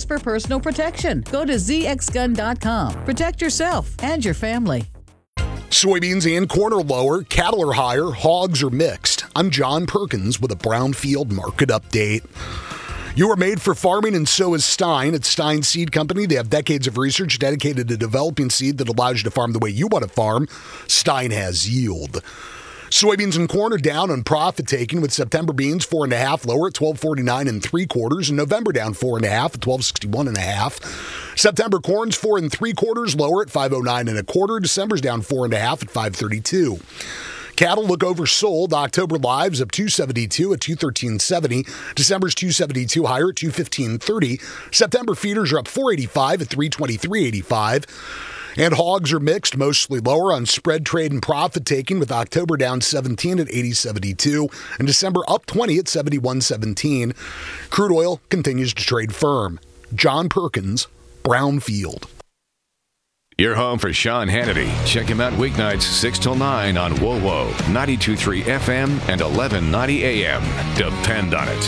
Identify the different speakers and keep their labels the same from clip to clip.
Speaker 1: just for personal protection. Go to zxgun.com. Protect yourself and your family.
Speaker 2: Soybeans and corn are lower, cattle are higher, hogs are mixed. I'm John Perkins with a Brownfield market update. You are made for farming, and so is Stein. At Stein Seed Company, they have decades of research dedicated to developing seed that allows you to farm the way you want to farm. Stein has yield. Soybeans and corn are down on profit taking, with September beans 4.5 lower at $12.49 3/4, and November down 4.5 at $12.61 September corn's 4 3/4 lower at $5.09 1/4. December's down 4.5 at $5.32. Cattle look oversold. October lives up 272 at 213.70. December's 272 higher at 215.30. September feeders are up 485 at 323.85. And hogs are mixed, mostly lower on spread trade and profit taking, with October down 17 at 80.72 and December up 20 at 71.17. Crude oil continues to trade firm. John Perkins, Brownfield.
Speaker 3: You're home for Sean Hannity. Check him out weeknights 6 till 9 on WOWO, 92.3 FM and 1190 AM. Depend on it.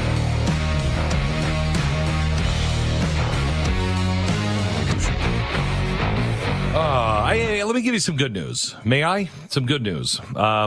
Speaker 4: Let me give you some good news. May I? Some good news.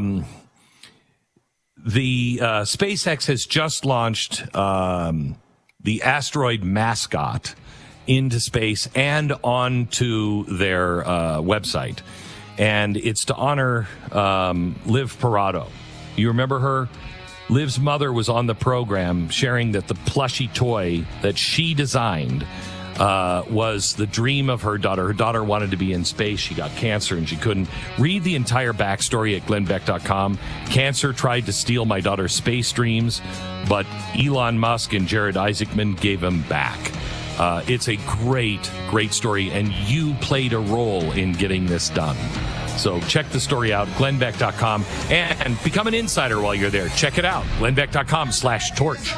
Speaker 4: The SpaceX has just launched the asteroid Mascot into space and onto their website. And it's to honor Liv Parado. You remember her? Liv's mother was on the program sharing that the plushy toy that she designed was the dream of her daughter. Her daughter wanted to be in space. She got cancer and she couldn't. Read the entire backstory at glennbeck.com. Cancer tried to steal my daughter's space dreams, but Elon Musk and Jared Isaacman gave him back. It's a great, great story, and you played a role in getting this done. So check the story out, glennbeck.com, and become an insider while you're there. Check it out, glennbeck.com/torch.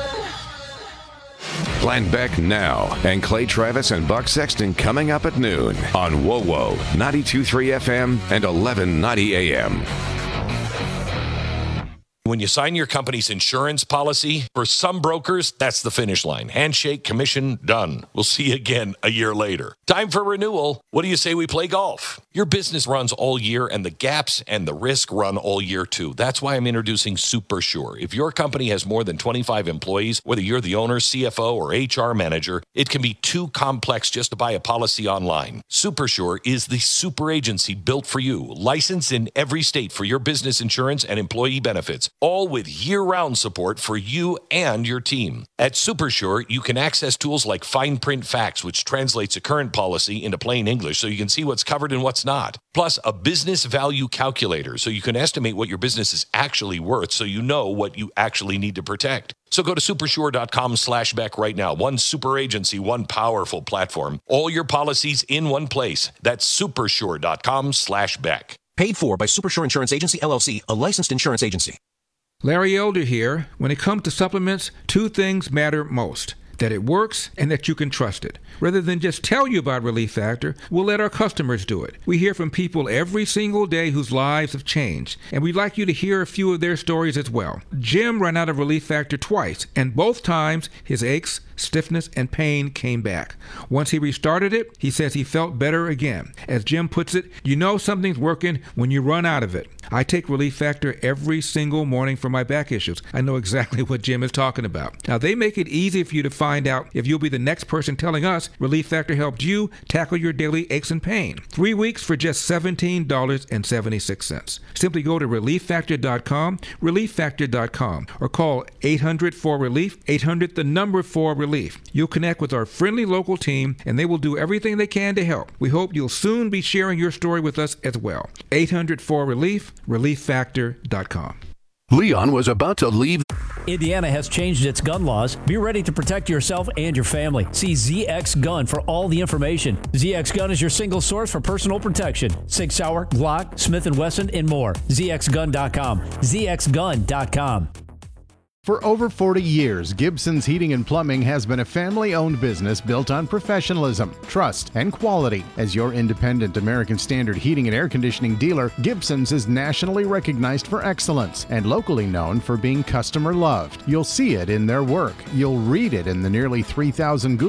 Speaker 3: Glenn Beck now, and Clay Travis and Buck Sexton coming up at noon on WOWO, 92.3 FM and 1190 AM.
Speaker 4: When you sign your company's insurance policy, for some brokers, that's the finish line. Handshake, commission, done. We'll see you again a year later. Time for renewal. What do you say we play golf? Your business runs all year, and the gaps and the risk run all year too. That's why I'm introducing Super Sure. If your company has more than 25 employees, whether you're the owner, CFO, or HR manager, it can be too complex just to buy a policy online. Super Sure is the super agency built for you, licensed in every state for your business insurance and employee benefits, all with year-round support for you and your team. At Super Sure, you can access tools like Fine Print Facts, which translates a current policy into plain English so you can see what's covered and what's not. Plus, a business value calculator so you can estimate what your business is actually worth so you know what you actually need to protect. So go to supersure.com/Beck right now. One super agency, one powerful platform. All your policies in one place. That's supersure.com/Beck.
Speaker 5: Paid for by Supersure Insurance Agency, LLC, a licensed insurance agency.
Speaker 6: Larry Elder here. When it comes to supplements, two things matter most: that it works and that you can trust it. Rather than just tell you about Relief Factor, we'll let our customers do it. We hear from people every single day whose lives have changed, and we'd like you to hear a few of their stories as well. Jim ran out of Relief Factor twice, and both times his aches, stiffness, and pain came back. Once he restarted it, he says he felt better again. As Jim puts it, you know something's working when you run out of it. I take Relief Factor every single morning for my back issues. I know exactly what Jim is talking about. Now, they make it easy for you to find out if you'll be the next person telling us Relief Factor helped you tackle your daily aches and pain. 3 weeks for just $17.76. Simply go to ReliefFactor.com, ReliefFactor.com, or call 800-4RELIEF, 800-4RELIEF. You'll connect with our friendly local team, and they will do everything they can to help. We hope you'll soon be sharing your story with us as well. 800-4RELIEF, ReliefFactor.com.
Speaker 7: Leon was about to leave.
Speaker 8: Indiana has changed its gun laws. Be ready to protect yourself and your family. See ZX Gun for all the information. ZX Gun is your single source for personal protection. Sig Sauer, Glock, Smith & Wesson, and more. ZXGun.com. ZXGun.com.
Speaker 9: For over 40 years, Gibson's Heating and Plumbing has been a family-owned business built on professionalism, trust, and quality. As your independent American Standard heating and air conditioning dealer, Gibson's is nationally recognized for excellence and locally known for being customer-loved. You'll see it in their work. You'll read it in the nearly 3,000 Google